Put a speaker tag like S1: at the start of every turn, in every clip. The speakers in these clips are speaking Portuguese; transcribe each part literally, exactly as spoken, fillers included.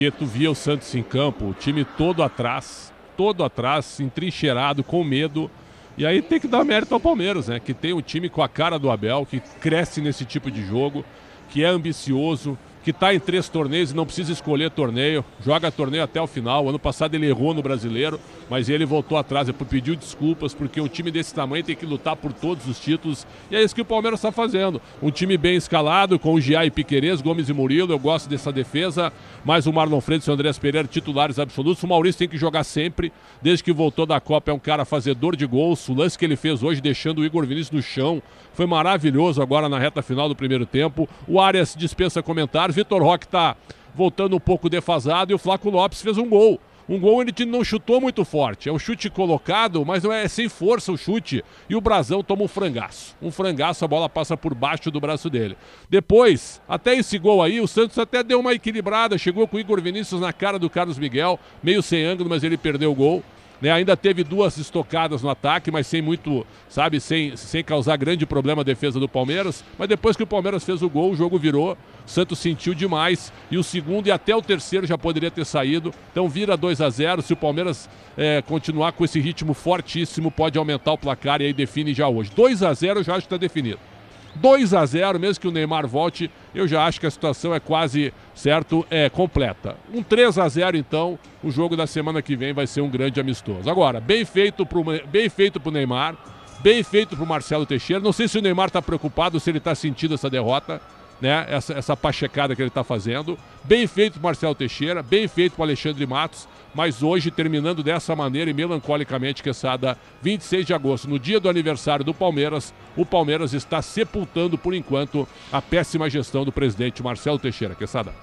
S1: Tu via o Santos em campo, o time todo atrás, todo atrás, entrincheirado, com medo. E aí tem que dar mérito ao Palmeiras, né? Que tem um time com a cara do Abel, que cresce nesse tipo de jogo, que é ambicioso, que está em três torneios e não precisa escolher torneio, joga torneio até o final. Ano passado ele errou no Brasileiro, mas ele voltou atrás, ele pediu desculpas, porque um time desse tamanho tem que lutar por todos os títulos, e é isso que o Palmeiras está fazendo. Um time bem escalado, com o Gia e Piquerez, Gomes e Murilo, eu gosto dessa defesa, mais o Marlon Freitas e o Andrés Pereira, titulares absolutos. O Maurício tem que jogar sempre, desde que voltou da Copa, é um cara fazedor de gols. O lance que ele fez hoje, deixando o Igor Vinícius no chão, foi maravilhoso agora na reta final do primeiro tempo. O Arias dispensa comentários, Vitor Roque está voltando um pouco defasado e o Flaco Lopes fez um gol. Um gol ele não chutou muito forte, é um chute colocado, mas não é sem força o chute. E o Brasão toma um frangaço. Um frangaço, a bola passa por baixo do braço dele. Depois, até esse gol aí, o Santos até deu uma equilibrada, chegou com o Igor Vinícius na cara do Carlos Miguel, meio sem ângulo, mas ele perdeu o gol. Né, ainda teve duas estocadas no ataque, mas sem muito, sabe, sem, sem causar grande problema a defesa do Palmeiras. Mas depois que o Palmeiras fez o gol, o jogo virou. O Santos sentiu demais. E o segundo e até o terceiro já poderia ter saído. Então vira dois a zero. Se o Palmeiras é, continuar com esse ritmo fortíssimo, pode aumentar o placar e aí define já hoje. dois a zero eu já acho que está definido. dois a zero, mesmo que o Neymar volte, eu já acho que a situação é quase, certo, é completa. Um três a zero, então, o jogo da semana que vem vai ser um grande amistoso. Agora, bem feito pro, bem feito pro Neymar, bem feito pro Marcelo Teixeira. Não sei se o Neymar está preocupado, se ele está sentindo essa derrota, né? Essa, essa pachecada que ele está fazendo. Bem feito pro Marcelo Teixeira, bem feito pro Alexandre Matos. Mas hoje, terminando dessa maneira e melancolicamente, Quesada, vinte e seis de agosto, no dia do aniversário do Palmeiras, o Palmeiras está sepultando, por enquanto, a péssima gestão do presidente Marcelo Teixeira. Quesada.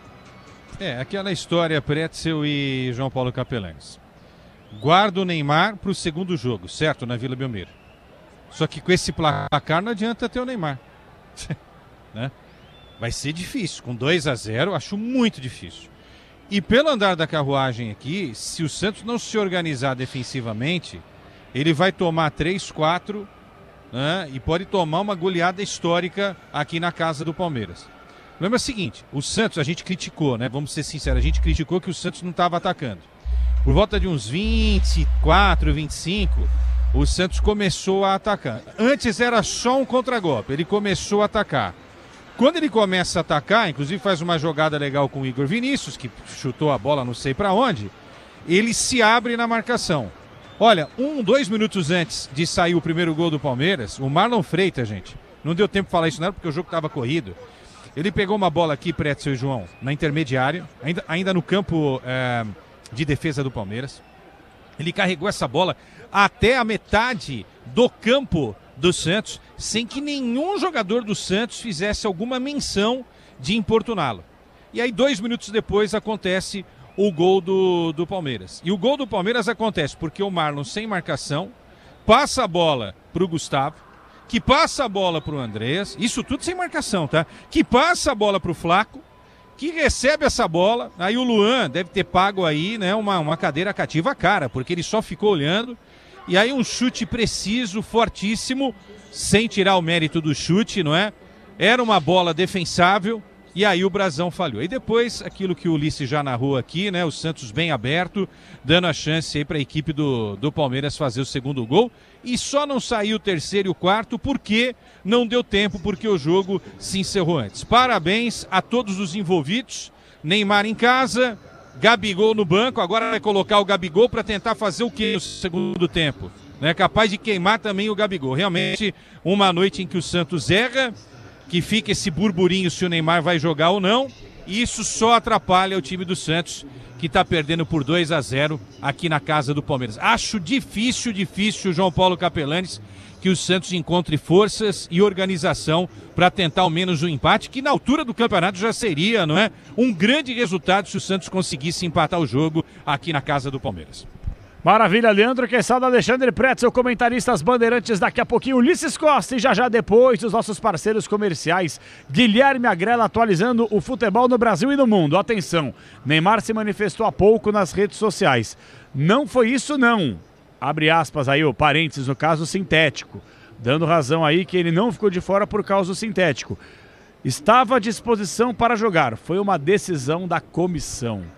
S2: É, aquela história Pretzel e João Paulo Capelanes. Guarda o Neymar para o segundo jogo, certo? Na Vila Belmiro. Só que com esse placar não adianta ter o Neymar. Né? Vai ser difícil. Com dois a zero, acho muito difícil. E pelo andar da carruagem aqui, se o Santos não se organizar defensivamente, ele vai tomar três, quatro, né, e pode tomar uma goleada histórica aqui na casa do Palmeiras. O problema é o seguinte, o Santos, a gente criticou, né? Vamos ser sinceros, a gente criticou que o Santos não estava atacando. Por volta de uns vinte e quatro, vinte e cinco, o Santos começou a atacar. Antes era só um contragolpe, ele começou a atacar. Quando ele começa a atacar, inclusive faz uma jogada legal com o Igor Vinícius, que chutou a bola não sei para onde, ele se abre na marcação. Olha, um, dois minutos antes de sair o primeiro gol do Palmeiras, o Marlon Freitas, gente, não deu tempo de falar isso não, porque o jogo estava corrido. Ele pegou uma bola aqui, Pretzel e João, na intermediária, ainda, ainda no campo é, de defesa do Palmeiras. Ele carregou essa bola até a metade do campo do Santos, sem que nenhum jogador do Santos fizesse alguma menção de importuná-lo. E aí, dois minutos depois, acontece o gol do, do Palmeiras. E o gol do Palmeiras acontece porque o Marlon, sem marcação, passa a bola para o Gustavo, que passa a bola para o Andrés, isso tudo sem marcação, tá? Que passa a bola para o Flaco, que recebe essa bola, aí o Luan deve ter pago aí, né, uma, uma cadeira cativa cara, porque ele só ficou olhando. E aí um chute preciso, fortíssimo, sem tirar o mérito do chute, não é? Era uma bola defensável e aí o Brasão falhou. E depois, aquilo que o Ulisses já narrou aqui, né? O Santos bem aberto, dando a chance aí para a equipe do, do Palmeiras fazer o segundo gol. E só não saiu o terceiro e o quarto porque não deu tempo, porque o jogo se encerrou antes. Parabéns a todos os envolvidos. Neymar em casa, Gabigol no banco, agora vai colocar o Gabigol para tentar fazer o que no segundo tempo? É capaz de queimar também o Gabigol. Realmente, uma noite em que o Santos erra, que fica esse burburinho se o Neymar vai jogar ou não, e isso só atrapalha o time do Santos, que está perdendo por dois a zero aqui na casa do Palmeiras. Acho difícil, difícil, João Paulo Capelanes, que o Santos encontre forças e organização para tentar ao menos um empate, que na altura do campeonato já seria, não é? Um grande resultado se o Santos conseguisse empatar o jogo aqui na casa do Palmeiras.
S3: Maravilha, Leandro Quesada, Alexandre Pretzel, comentaristas bandeirantes, daqui a pouquinho Ulisses Costa e já já depois os nossos parceiros comerciais, Guilherme Agrela atualizando o futebol no Brasil e no mundo. Atenção, Neymar se manifestou há pouco nas redes sociais. Não foi isso não. Abre aspas aí, o parênteses, no caso sintético, dando razão aí que ele não ficou de fora por causa do sintético. Estava à disposição para jogar. Foi uma decisão da comissão.